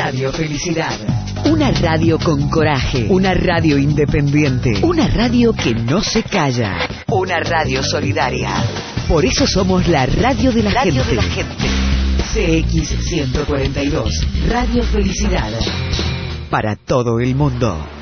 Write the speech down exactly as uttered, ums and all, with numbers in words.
Radio Felicidad. Una radio con coraje. Una radio independiente. Una radio que no se calla. Una radio solidaria. Por eso somos la radio de la Radio gente. de la gente. C X ciento cuarenta y dos. Radio Felicidad. Para todo el mundo.